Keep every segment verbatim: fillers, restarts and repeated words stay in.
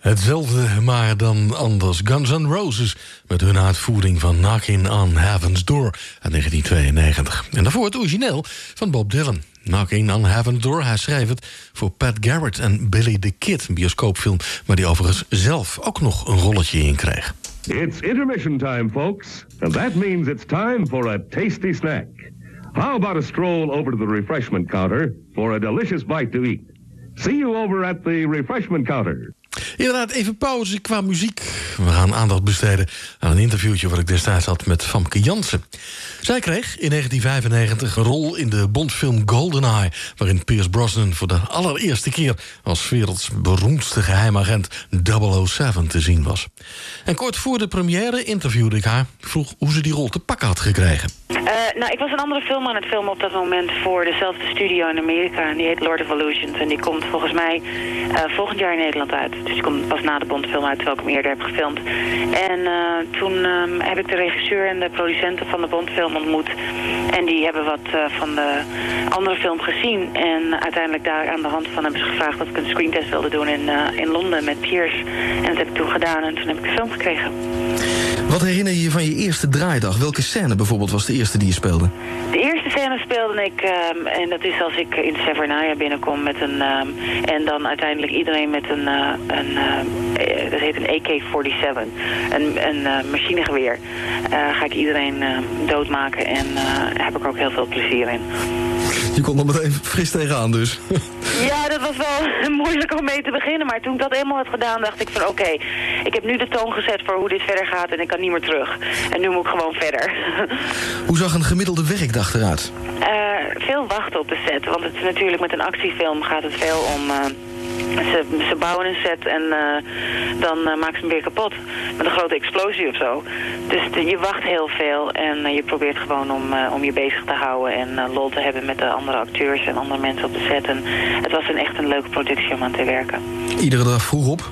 Hetzelfde, maar dan anders. Guns N' Roses met hun uitvoering van Knockin' on Heaven's Door uit negentien tweeënnegentig. En daarvoor het origineel van Bob Dylan. Knocking on Heaven's Door. Hij schreef het voor Pat Garrett en Billy the Kid, een bioscoopfilm waar hij overigens zelf ook nog een rolletje in kreeg. It's intermission time, folks, and that means it's time for a tasty snack. How about a stroll over to the refreshment counter for a delicious bite to eat? See you over at the refreshment counter. Inderdaad, even pauze qua muziek. We gaan aandacht besteden aan een interviewtje wat ik destijds had met Famke Janssen. Zij kreeg in negentien vijfennegentig een rol in de Bondfilm GoldenEye, waarin Pierce Brosnan voor de allereerste keer als werelds beroemdste geheimagent double oh seven te zien was. En kort voor de première interviewde ik haar, vroeg hoe ze die rol te pakken had gekregen. Uh, nou, ik was een andere film aan het filmen op dat moment voor dezelfde studio in Amerika. En die heet Lord of Illusions. En die komt volgens mij uh, volgend jaar in Nederland uit. Dus die komt pas na de Bondfilm uit, terwijl ik hem eerder heb gefilmd. En uh, toen um, heb ik de regisseur en de producenten van de Bondfilm ontmoet. En die hebben wat uh, van de andere film gezien. En uiteindelijk daar aan de hand van hebben ze gevraagd of ik een screentest wilde doen in, uh, in Londen met Pierce. En dat heb ik toen gedaan en toen heb ik de film gekregen. Wat herinner je je van je eerste draaidag? Welke scène bijvoorbeeld was de eerste die je speelde? De eerste scène speelde ik, um, en dat is als ik in Severnaya binnenkom met een... Um, en dan uiteindelijk iedereen met een, uh, een uh, dat heet een A K zevenenveertig, een, een uh, machinegeweer. Uh, ga ik iedereen uh, doodmaken en uh, daar heb ik ook heel veel plezier in. Je kon er meteen fris tegenaan dus. Ja, dat was wel moeilijk om mee te beginnen. Maar toen ik dat eenmaal had gedaan, dacht ik van oké, okay, ik heb nu de toon gezet voor hoe dit verder gaat en ik kan niet meer terug. En nu moet ik gewoon verder. Hoe zag een gemiddelde werkdag eruit? Uh, veel wachten op de set, want het is natuurlijk met een actiefilm gaat het veel om... Uh, Ze, ze bouwen een set en uh, dan uh, maken ze hem weer kapot. Met een grote explosie of zo. Dus de, je wacht heel veel en uh, je probeert gewoon om, uh, om je bezig te houden en uh, lol te hebben met de andere acteurs en andere mensen op de set. En het was een, echt een leuke productie om aan te werken. Iedere dag vroeg op?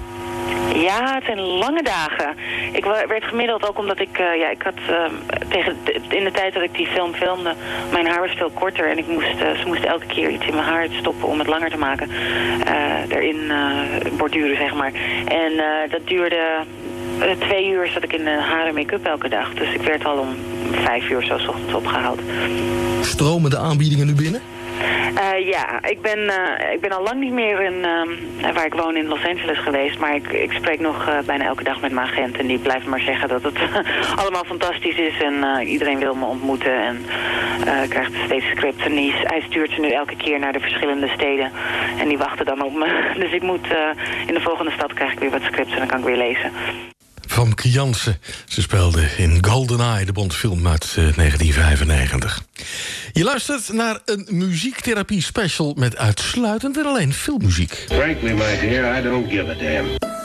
Ja, het zijn lange dagen. Ik werd gemiddeld ook omdat ik, uh, ja, ik had uh, tegen de, in de tijd dat ik die film filmde, mijn haar was veel korter en ik moest, uh, ze moesten elke keer iets in mijn haar stoppen om het langer te maken. Uh, erin uh, borduren, zeg maar. En uh, dat duurde uh, twee uur zat ik in de haar en make-up elke dag. Dus ik werd al om vijf uur zo 's ochtends opgehaald. Stromen de aanbiedingen nu binnen? Uh, ja, ik ben, uh, ik ben al lang niet meer in, uh, waar ik woon in Los Angeles geweest. Maar ik, ik spreek nog uh, bijna elke dag met mijn agent. En die blijft maar zeggen dat het allemaal fantastisch is. En uh, iedereen wil me ontmoeten. En uh, krijgt steeds scripts. En die, hij stuurt ze nu elke keer naar de verschillende steden. En die wachten dan op me. Dus ik moet, uh, in de volgende stad krijg ik weer wat scripts en dan kan ik weer lezen. Famke Janssen. Ze speelde in GoldenEye, de Bondfilm uit uh, negentien vijfennegentig. Je luistert naar een muziektherapie special met uitsluitend en alleen filmmuziek. Frankly, my dear, I don't give a damn.